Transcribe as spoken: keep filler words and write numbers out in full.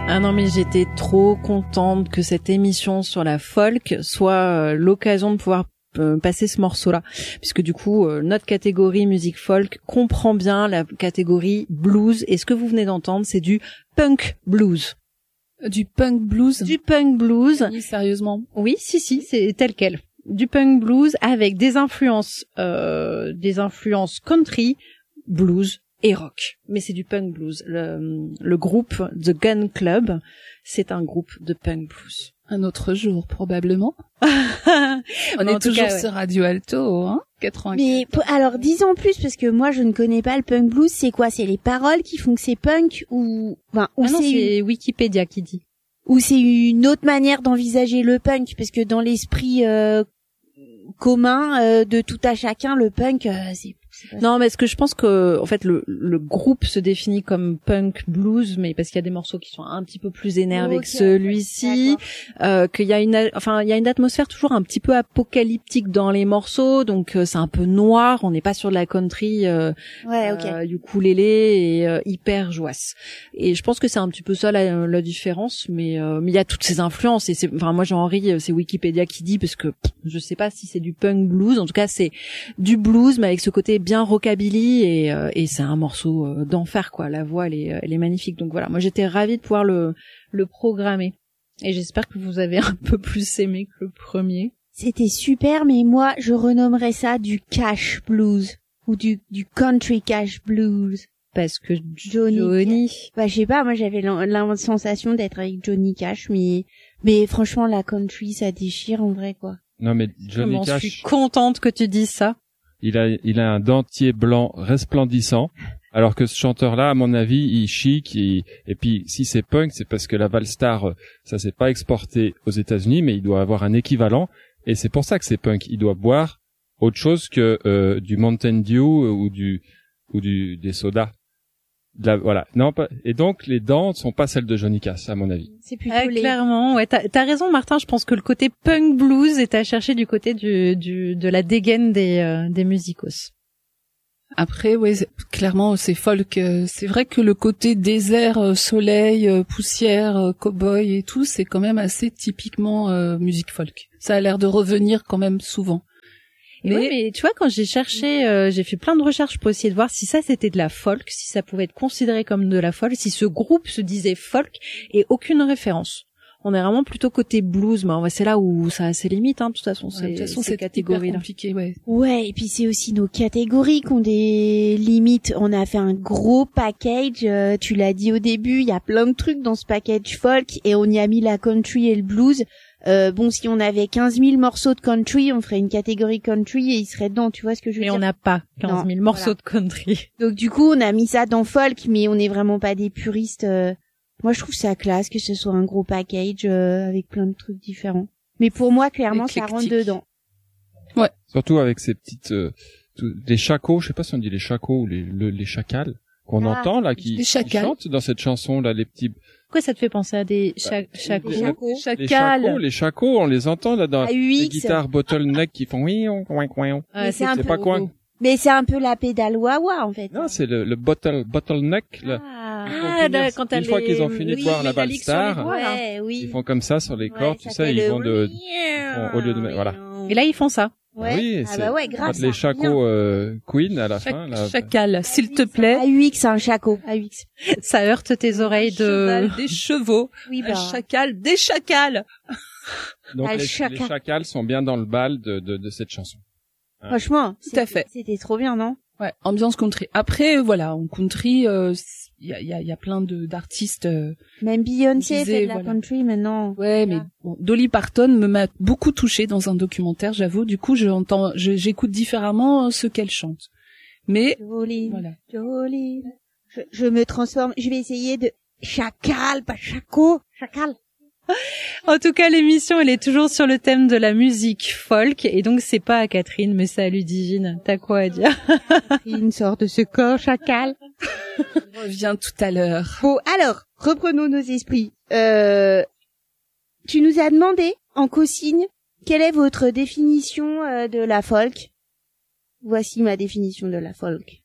Ah non, mais j'étais trop contente que cette émission sur la folk soit euh, l'occasion de pouvoir euh, passer ce morceau-là, puisque du coup euh, notre catégorie musique folk comprend bien la catégorie blues, et ce que vous venez d'entendre, c'est du punk blues. Du punk blues. Du punk blues. Oui, sérieusement. Oui, si, si, c'est tel quel. Du punk blues avec des influences, euh, des influences country, blues et rock. Mais c'est du punk blues. Le, le groupe The Gun Club, c'est un groupe de punk blues. Un autre jour, probablement. On est toujours cas, ouais. sur Radio Alto, hein, quatre-vingt-quatre. Mais pour, alors, disons plus, parce que moi, je ne connais pas le punk blues. C'est quoi? C'est les paroles qui font que c'est punk ou, enfin, ou ah non, c'est, c'est une... Wikipédia qui dit. Ou c'est une autre manière d'envisager le punk, parce que dans l'esprit euh, commun euh, de tout à chacun, le punk, euh, c'est non, mais est-ce que je pense que en fait le le groupe se définit comme punk blues, mais parce qu'il y a des morceaux qui sont un petit peu plus énervés okay, que celui-ci, euh, qu'il y a une enfin il y a une atmosphère toujours un petit peu apocalyptique dans les morceaux, donc euh, c'est un peu noir, on n'est pas sur de la country euh, ouais, okay. euh, ukulélé et euh, hyper joasse. Et je pense que c'est un petit peu ça la, la différence, mais euh, mais il y a toutes ces influences et c'est enfin moi j'en ris, c'est Wikipédia qui dit parce que pff, je sais pas si c'est du punk blues, en tout cas c'est du blues mais avec ce côté bien rockabilly et, euh, et c'est un morceau euh, d'enfer quoi. La voix elle est, elle est magnifique. Donc voilà, moi j'étais ravie de pouvoir le, le programmer et j'espère que vous avez un peu plus aimé que le premier. C'était super, mais moi je renommerais ça du cash blues ou du, du country cash blues. Parce que Johnny, Johnny... bah je sais pas, moi j'avais la, la sensation d'être avec Johnny Cash, mais mais franchement la country ça déchire en vrai quoi. Non mais Johnny Comment Cash. Je suis contente que tu dises ça. Il a, il a un dentier blanc resplendissant, alors que ce chanteur-là, à mon avis, il chic, il, et puis si c'est punk, c'est parce que la Valstar, ça s'est pas exporté aux États-Unis, mais il doit avoir un équivalent, et c'est pour ça que c'est punk. Il doit boire autre chose que euh, du Mountain Dew ou du ou du des sodas. De la, voilà. Non, pas, et donc les dents sont pas celles de Johnny Cash, à mon avis. C'est plutôt ah, les... clairement. Ouais, t'as, t'as raison, Martin. Je pense que le côté punk blues est à chercher du côté du, du de la dégaine des euh, des musicos. Après, ouais, c'est, clairement, c'est folk. Euh, c'est vrai que le côté désert, euh, soleil, euh, poussière, euh, cow-boy et tout, c'est quand même assez typiquement euh, musique folk. Ça a l'air de revenir quand même souvent. Mais... Oui, mais tu vois, quand j'ai cherché, euh, j'ai fait plein de recherches pour essayer de voir si ça c'était de la folk, si ça pouvait être considéré comme de la folk, si ce groupe se disait folk, et aucune référence. On est vraiment plutôt côté blues, mais c'est là où ça a ses limites, hein, de toute façon, c'est, ouais, de toute façon, c'est c'est catégorie hyper compliqué, ouais. Ouais, et puis c'est aussi nos catégories qui ont des limites. On a fait un gros package, euh, tu l'as dit au début, il y a plein de trucs dans ce package folk, et on y a mis la country et le blues. Euh, bon, si on avait quinze mille morceaux de country, on ferait une catégorie country et il serait dedans, tu vois ce que je veux mais dire? Mais on n'a pas quinze mille morceaux voilà. de country. Donc du coup, on a mis ça dans folk, mais on n'est vraiment pas des puristes. Euh... Moi, je trouve ça classe que ce soit un gros package euh, avec plein de trucs différents. Mais pour moi, clairement, éclectique. Ça rentre dedans. Ouais. Surtout avec ces petites... Euh, tout, les chacos, je sais pas si on dit les chacos ou les, le, les chacals, qu'on ah, entend là, qui, qui chantent dans cette chanson, là, les petits... Pourquoi ça te fait penser à des cha- chacos? Les chacos, les chacals. Les chacos, on les entend là dans les guitares bottleneck qui font oui, on coin coin. Ah, c'est, c'est pas coin. Mais c'est un peu la pédale wah-wah en fait. Non, c'est le, le bottle bottleneck. Ah, ah là, quand une fois les... qu'ils ont fini oui, de voir la Valstar, ouais, oui. ils font comme ça sur les cordes, ouais, tout ça, ils vont de, ils font, au lieu de, voilà. Et là, ils font ça. Ouais. Oui, ah c'est bah ouais, grave. Les chacos euh, Queen à la Chac- fin. Là, chacal, s'il te plaît. A U X, un chaco. A U X. Ça heurte tes oreilles de... Cheval, des chevaux. Oui, bah. Un chacal, des chacals. Donc ah, les, chacal. les chacals sont bien dans le bal de, de, de cette chanson. Hein. Franchement, tout à fait. C'était trop bien, non? Ouais, ambiance country. Après, voilà, en country, euh, il y a, y a, y a plein de d'artistes. Euh, Même Beyoncé fait de la voilà. country maintenant. Ouais, mais bon, Dolly Parton me m'a beaucoup touchée dans un documentaire, j'avoue. Du coup, j'entends, je, j'écoute différemment ce qu'elle chante. Mais Jolie, voilà. Jolie. Je, je me transforme. Je vais essayer de chacal, pas chaco, chacal. En tout cas, l'émission, elle est toujours sur le thème de la musique folk. Et donc, c'est pas à Catherine, mais c'est à Ludivine. T'as quoi à dire? Catherine sort de ce corps, chacal. Je reviens tout à l'heure. Bon, alors, reprenons nos esprits. Euh, tu nous as demandé, en consigne, quelle est votre définition euh, de la folk? Voici ma définition de la folk.